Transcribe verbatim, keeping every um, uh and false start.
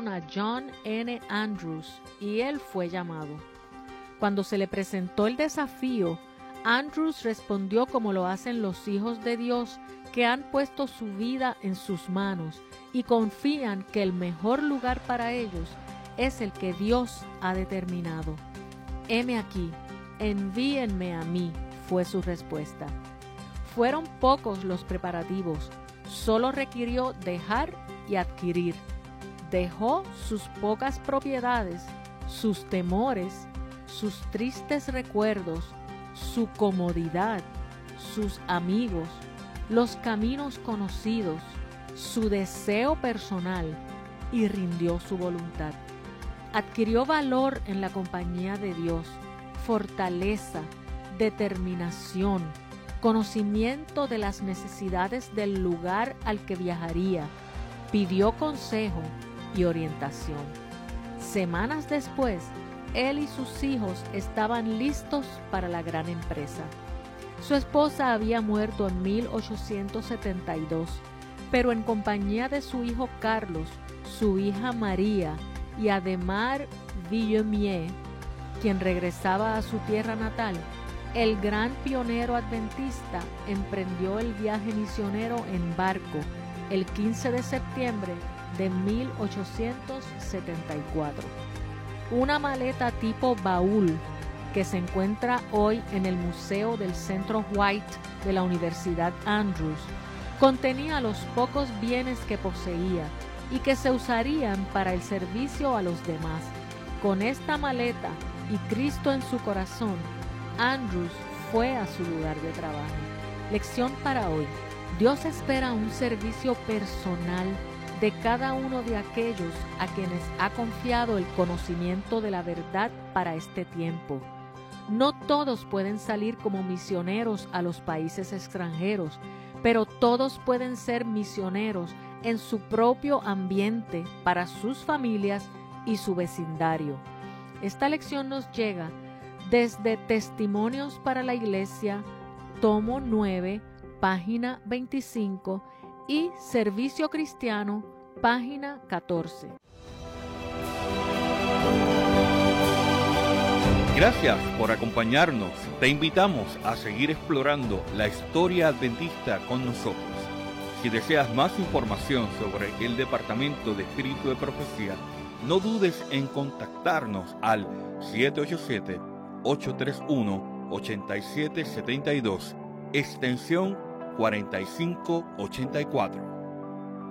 enviaron a John N. Andrews y él fue llamado. Cuando se le presentó el desafío, Andrews respondió como lo hacen los hijos de Dios que han puesto su vida en sus manos y confían que el mejor lugar para ellos es el que Dios ha determinado. Heme aquí, envíenme a mí, fue su respuesta. Fueron pocos los preparativos, solo requirió dejar y adquirir. Dejó sus pocas propiedades, sus temores, sus tristes recuerdos, su comodidad, sus amigos, los caminos conocidos, su deseo personal y rindió su voluntad. Adquirió valor en la compañía de Dios, fortaleza, determinación, conocimiento de las necesidades del lugar al que viajaría, pidió consejo y orientación. Semanas después, él y sus hijos estaban listos para la gran empresa. Su esposa había muerto en mil ochocientos setenta y dos, pero en compañía de su hijo Carlos, su hija María y Ademar Villemier, quien regresaba a su tierra natal, el gran pionero adventista emprendió el viaje misionero en barco el quince de septiembre de mil ochocientos setenta y cuatro. Una maleta tipo baúl que se encuentra hoy en el Museo del Centro White de la Universidad Andrews contenía los pocos bienes que poseía y que se usarían para el servicio a los demás. Con esta maleta y Cristo en su corazón, Andrews fue a su lugar de trabajo. Lección para hoy. Dios espera un servicio personal de cada uno de aquellos a quienes ha confiado el conocimiento de la verdad para este tiempo. No todos pueden salir como misioneros a los países extranjeros, pero todos pueden ser misioneros en su propio ambiente para sus familias y su vecindario. Esta lección nos llega desde Testimonios para la Iglesia, tomo nueve, página veinticinco, y Servicio Cristiano, página catorce. Gracias por acompañarnos. Te invitamos a seguir explorando la historia adventista con nosotros. Si deseas más información sobre el Departamento de Espíritu de Profecía, no dudes en contactarnos al siete ocho siete, ocho tres uno, ocho siete siete dos, extensión cuarenta y cinco ochenta y cuatro.